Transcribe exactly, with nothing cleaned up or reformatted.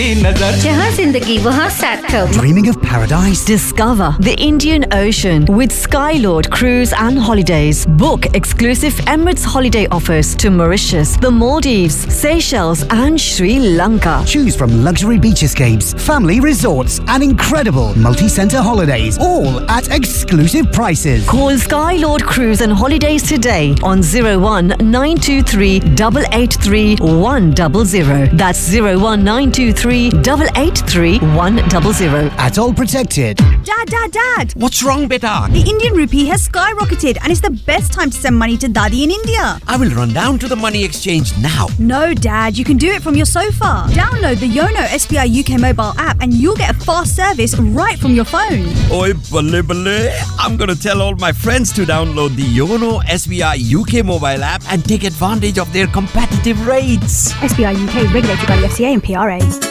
तेरी नजर। जहाँ जिंदगी वहाँ सार्थक। Dreaming of paradise? Discover the Indian Ocean with Skylord Cruise and Holidays. Book exclusive Emirates holiday offers to Mauritius, the Maldives, Seychelles and Sri Lanka. Choose from luxury beach escapes, family resorts and incredible multi-centre holidays, all at exclusive prices. Call Skylord Cruise and Holidays today on zero one nine two three eight eight three one zero zero. That's zero one nine two three eight eight three one zero zero. At all protected. Dad, Dad, Dad! What's wrong, beta? The Indian rupee has skyrocketed and it's the best time to send money to Dadi in India. I will run down to the money exchange now. No, Dad, you can do it from your sofa. Download the Yono S B I U K mobile app and you'll get a fast service right from your phone. Oi, balle balle. I'm gonna tell all my friends to download the Yono S B I U K mobile app and take advantage of their competitive rates. S B I U K regulated by the F C A and P R A.